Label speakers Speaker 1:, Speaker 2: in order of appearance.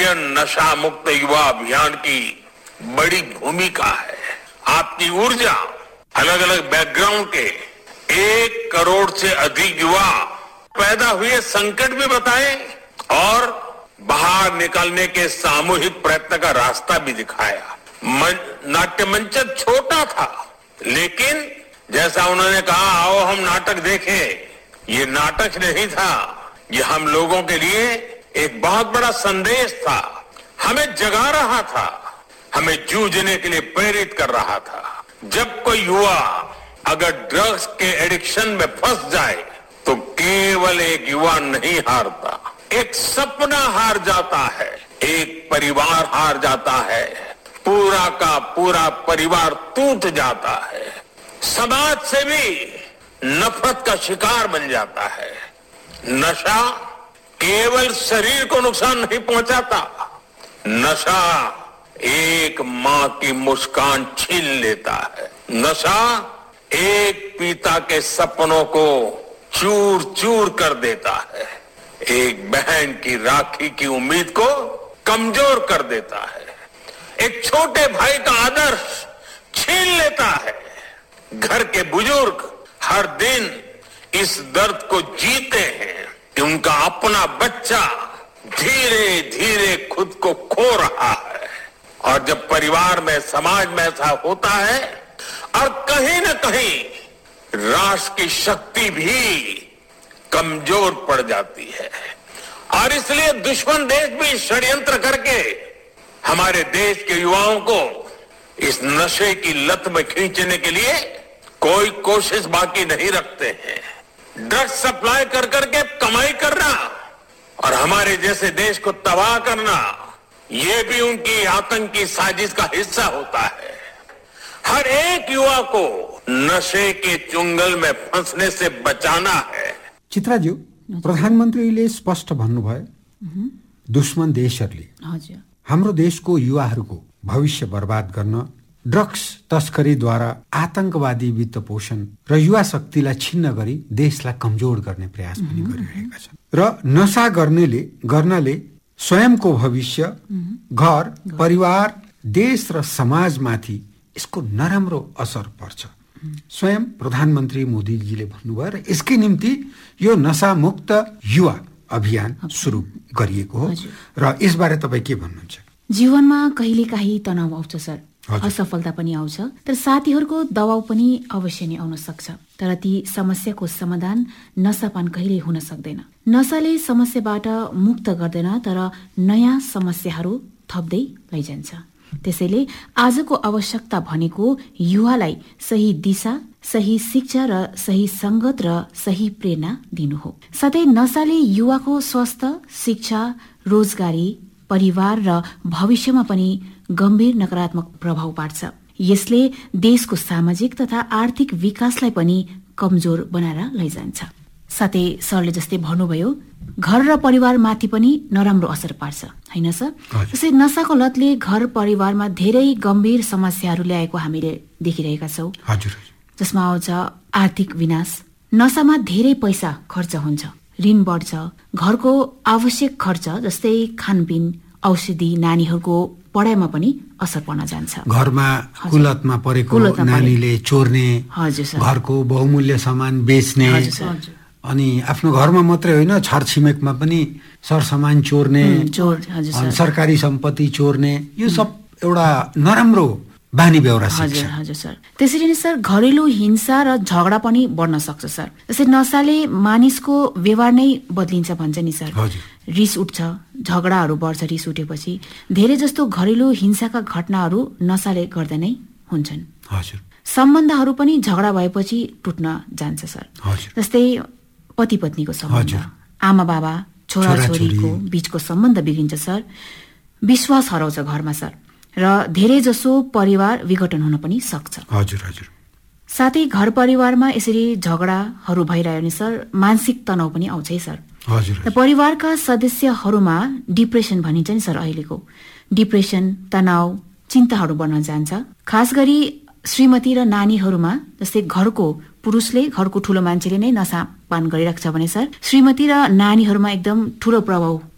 Speaker 1: Million नशा मुक्त युवा अभियान की बड़ी भूमिका है। आपकी ऊर्जा अलग अलग बैकग्राउंड के 1 करोड़ से अधिक युवा पैदा हुए संकट भी बताए और बाहर निकलने के सामूहिक प्रयत्न का रास्ता भी दिखाया। नाट्य मंच छोटा था, लेकिन जैसा उन्होंने कहा, आओ हम नाटक देखें, ये नाटक नहीं था, ये हम लोगों के लिए एक बहुत बड़ा संदेश था, हमें जगा रहा था, हमें जूझने के लिए प्रेरित कर रहा था। जब कोई युवा अगर ड्रग्स के एडिक्शन में फंस जाए तो केवल एक युवा नहीं हारता, एक सपना हार जाता है, एक परिवार हार जाता है, पूरा का पूरा परिवार टूट जाता है, समाज से भी नफरत का शिकार बन जाता है। नशा केवल शरीर को नुकसान नहीं पहुंचाता, नशा एक मां की मुस्कान छीन लेता है, नशा एक पिता के सपनों को चूर चूर कर देता है, एक बहन की राखी की उम्मीद को कमजोर कर देता है, एक छोटे भाई का आदर्श छीन लेता है। घर के बुजुर्ग हर दिन इस दर्द को जीते हैं कि उनका अपना बच्चा धीरे धीरे खुद को खो रहा है। और जब परिवार में, समाज में ऐसा होता है और कहीं न कहीं राष्ट्र की शक्ति भी कमजोर पड़ जाती है। और इसलिए दुश्मन देश भी षड्यंत्र करके हमारे देश के युवाओं को इस नशे की लत में खींचने के लिए कोई कोशिश बाकी नहीं रखते हैं। ड्रग्स सप्लाई कर करके कमाई करना और हमारे जैसे देश को तबाह करना, ये भी उनकी आतंकी साजिश का हिस्सा होता है। हर एक युवा को नशे के चुंगल में फंसने से बचाना है।
Speaker 2: चित्राज्यू, प्रधानमन्त्रीले स्पष्ट भन्नुभयो, दुश्मन देशहरूले हाम्रो देशको युवाहरूको भविष्य बर्बाद गर्न ड्रग्स तस्करीद्वारा आतंकवादी वित्त पोषण र युवा शक्तिलाई छिन्न गरी देशलाई कमजोर गर्ने प्रयास पनि गरिरहेका छन्। र नशा गर्नाले स्वयंको भविष्य, घर, परिवार, देश र समाजमाथि यसको नराम्रो असर पर्छ। स्वयं प्रधानमन्त्री मोदीजीले भन्नुभयो र यसकै निम्ति यो नशा मुक्त युवा अभियान सुरु गरिएको हो। र यसबारे तपाईँ के भन्नुहुन्छ?
Speaker 3: जीवनमा कहिलेकाहीँ तनाव आउँछ सर, असफलता पनि आउँछ, तर साथीहरूको दबाव पनि अवश्य नै आउन सक्छ। तर ती समस्याको समाधान नशापान कहिल्यै हुन सक्दैन। नशाले समस्याबाट मुक्त गर्दैन, तर नयाँ समस्याहरू थप्दै लैजान्छ। त्यसैले आजको आवश्यकता भनेको युवालाई सही दिशा, सही शिक्षा र सही संगत र सही प्रेरणा दिनु हो। साथै नशाले युवाको स्वास्थ्य, शिक्षा, रोजगारी, परिवार र भविष्यमा पनि गम्भीर नकारात्मक प्रभाव पार्छ। यसले देशको सामाजिक तथा आर्थिक विकासलाई पनि कमजोर बनाएर लैजान्छ। साथै सरले जस्तै भन्नुभयो, घर र परिवारमाथि पनि नराम्रो असर पार्छ, हैन सर? त्यसै नशाको लतले घर परिवारमा धेरै गम्भीर समस्याहरू ल्याएको हामीले देखिरहेका छौँ। जसमा आउँछ आर्थिक विनाश। नशामा धेरै पैसा खर्च हुन्छ, ऋण बढ्छ, घरको आवश्यक खर्च जस्तै खानपिन, औषधि, नानीहरूको पढाइमा पनि असर पर्न जान्छ।
Speaker 2: घरमा कुलतमा परेको नानीले चोर्ने, घरको बहुमूल्य सामान बेच्ने, अनि आफ्नो घरमा मात्रै होइन छरछिमेकमा पनि सरसामान चोर्ने, सरकारी सम्पत्ति चोर्ने, यो सब एउटा नराम्रो बानी बेहोरा सिक्छ।
Speaker 3: हजुर सर। त्यसरी नै सर घरेलु हिंसा र झगडा पनि बढ्न सक्छ सर। त्यसै नशाले मानिसको व्यवहार नै बदलिन्छ भन्छ नि सर। रिस उठ्छ, झगडाहरू बढ्छ रिस उठेपछि। धेरै जस्तो घरेलु हिंसाका घटनाहरू नशाले गर्दा नै हुन्छन्। सम्बन्धहरू पनि झगडा भएपछि टुट्न जान्छ सर। जस्तै पति पत्नीको सम्बन्ध, आमा बाबा छोराछोरीको बीचको सम्बन्ध बिग्रिन्छ सर। विश्वास हराउँछ घरमा सर, र धेरै जसो परिवार विघटन हुन पनि सक्छ। साथै घर परिवारमा यसरी झगडाहरू भइरह्यो भने सर मानसिक तनाव पनि आउँछ है सर। परिवारका सदस्यहरूमा डिप्रेसन भनिन्छ नि सर, अहिलेको डिप्रेसन, तनाव, चिन्ताहरू बढ्न जान्छ। खास गरी श्रीमती र नानीहरूमा, जस्तै घरको पुरुषले, घरको ठूलो मान्छेले नै नशापान गरिरहेको छ भने सर श्रीमती र नानीहरूमा एकदम ठूलो प्रभाव